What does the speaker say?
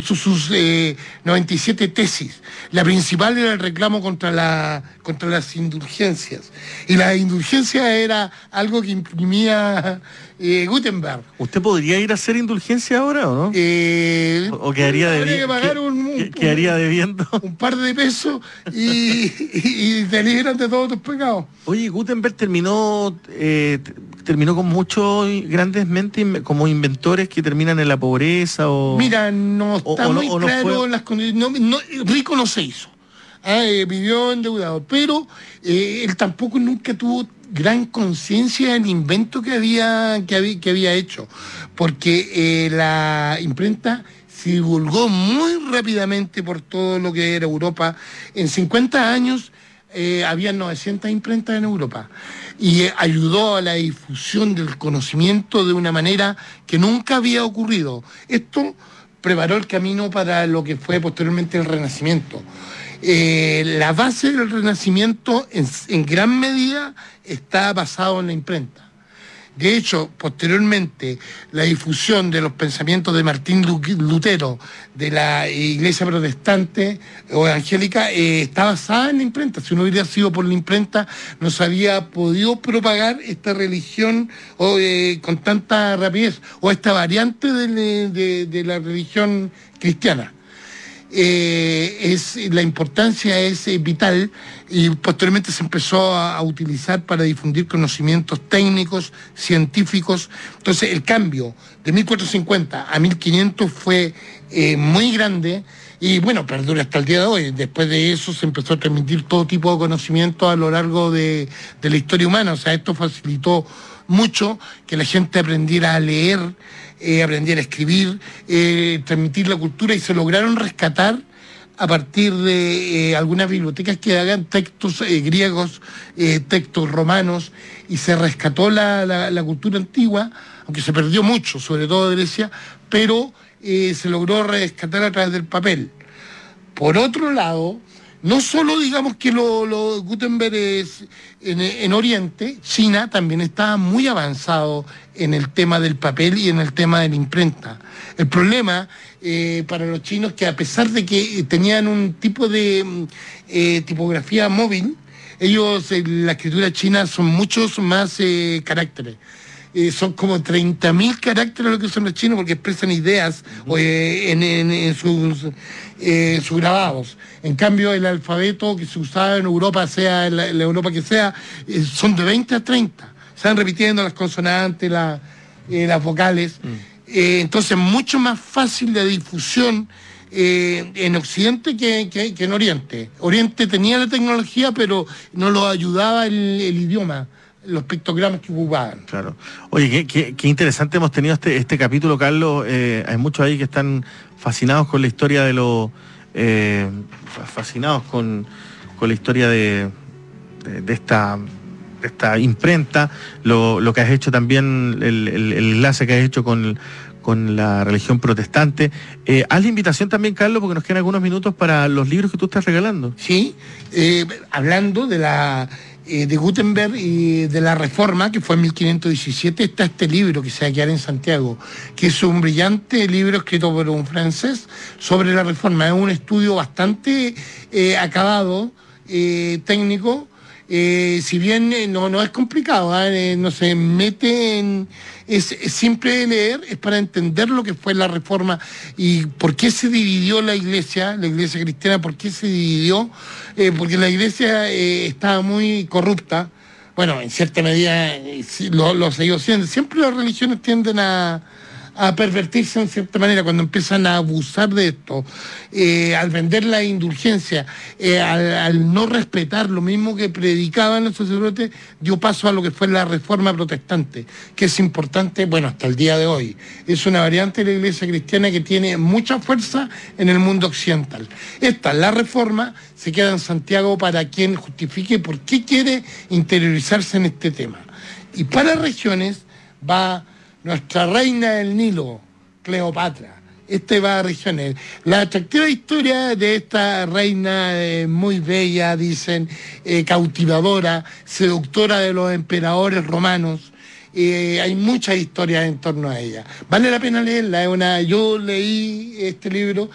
puso sus 97 tesis. La principal era el reclamo contra las indulgencias. Y la indulgencia era algo que imprimía Gutenberg. ¿Usted podría ir a hacer indulgencia ahora o no? ¿O quedaría quedaría debiendo? Un par de pesos y te liberan de todos tus pecados. Oye, Gutenberg terminó con muchos grandes mentes como inventores que terminan en la pobreza o... Mira, no está muy claro en las condiciones. Rico no se hizo. Vivió endeudado, pero él tampoco nunca tuvo gran conciencia del invento que había hecho, porque la imprenta se divulgó muy rápidamente por todo lo que era Europa. En 50 años había 900 imprentas en Europa y ayudó a la difusión del conocimiento de una manera que nunca había ocurrido. Esto preparó el camino para lo que fue posteriormente el Renacimiento. La base del Renacimiento en gran medida está basado en la imprenta. De hecho, posteriormente, la difusión de los pensamientos de Martín Lutero de la Iglesia protestante o evangélica está basada en la imprenta. Si no hubiera sido por la imprenta, no se había podido propagar esta religión con tanta rapidez, o esta variante de la religión cristiana. La importancia es vital, y posteriormente se empezó a utilizar para difundir conocimientos técnicos, científicos. Entonces el cambio de 1450 a 1500 fue muy grande y bueno, perdura hasta el día de hoy. Después de eso se empezó a transmitir todo tipo de conocimiento a lo largo de la historia humana. O sea, esto facilitó mucho que la gente aprendiera a leer, aprendiera a escribir, transmitir la cultura, y se lograron rescatar a partir de algunas bibliotecas que hagan textos griegos, textos romanos, y se rescató la cultura antigua, aunque se perdió mucho, sobre todo de Grecia, pero se logró rescatar a través del papel. Por otro lado, no solo digamos que lo Gutenberg es en Oriente, China también estaba muy avanzado en el tema del papel y en el tema de la imprenta. El problema para los chinos, que a pesar de que tenían un tipo de tipografía móvil, ellos en la escritura china son muchos más caracteres. Son como 30.000 caracteres lo que son los chinos, porque expresan ideas en sus grabados. En cambio, el alfabeto que se usaba en Europa, sea en la Europa que sea, son de 20 a 30. Se van repitiendo las consonantes, las vocales. Entonces, mucho más fácil la difusión en Occidente que en Oriente. Oriente tenía la tecnología, pero no lo ayudaba el idioma, los pictogramas que ocupaban. Claro. Oye, qué interesante hemos tenido este capítulo, Carlos. Hay muchos ahí que están fascinados con la historia de fascinados con la historia de esta imprenta, lo que has hecho también, el enlace que has hecho con la religión protestante. Haz la invitación también, Carlos, porque nos quedan algunos minutos para los libros que tú estás regalando. Sí, hablando de Gutenberg y de la Reforma, que fue en 1517, está este libro que se va a quedar en Santiago, que es un brillante libro escrito por un francés sobre la Reforma. Es un estudio bastante acabado, técnico. Si bien no es complicado, no se mete en... Es simple de leer, es para entender lo que fue la Reforma y por qué se dividió la iglesia cristiana, por qué se dividió, porque la iglesia estaba muy corrupta. Bueno, en cierta medida lo seguido siendo. Siempre las religiones tienden a pervertirse en cierta manera cuando empiezan a abusar de esto, al vender la indulgencia, al no respetar lo mismo que predicaban los sacerdotes, dio paso a lo que fue la Reforma protestante, que es importante, bueno, hasta el día de hoy. Es una variante de la iglesia cristiana que tiene mucha fuerza en el mundo occidental. La Reforma, se queda en Santiago para quien justifique por qué quiere interiorizarse en este tema. Y para regiones va nuestra reina del Nilo, Cleopatra. Va a regiones. La atractiva historia de esta reina muy bella, dicen, cautivadora, seductora de los emperadores romanos. Hay muchas historias en torno a ella. Vale la pena leerla. Yo leí este libro